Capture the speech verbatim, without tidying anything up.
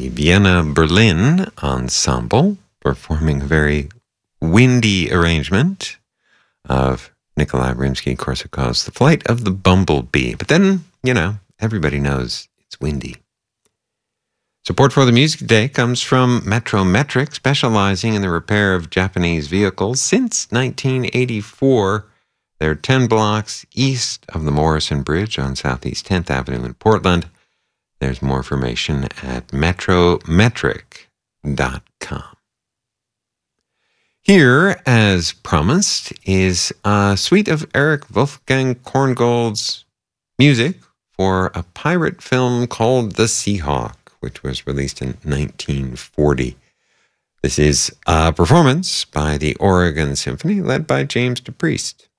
the Vienna Berlin Ensemble performing a very windy arrangement of Nikolai Rimsky-Korsakov's The Flight of the Bumblebee. But then, you know, everybody knows it's windy. Support for the music today comes from Metrometric, specializing in the repair of Japanese vehicles since nineteen eighty-four. They're ten blocks east of the Morrison Bridge on Southeast tenth Avenue in Portland. There's more information at metrometric dot com. Here, as promised, is a suite of Eric Wolfgang Korngold's music for a pirate film called The Seahawk, which was released in nineteen forty. This is a performance by the Oregon Symphony led by James DePriest.